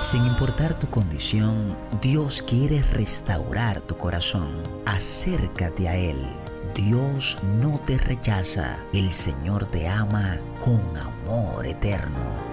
Sin importar tu condición, Dios quiere restaurar tu corazón. Acércate a Él. Dios no te rechaza. El Señor te ama con amor eterno.